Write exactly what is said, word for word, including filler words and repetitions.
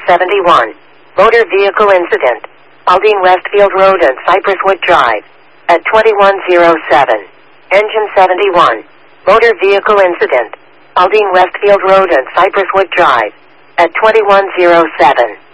seventy-one. Motor vehicle incident. Aldine Westfield Road and Cypresswood Drive. At twenty-one oh seven. Engine seventy-one. Motor vehicle incident. Aldine Westfield Road and Cypresswood Drive. At twenty-one oh seven.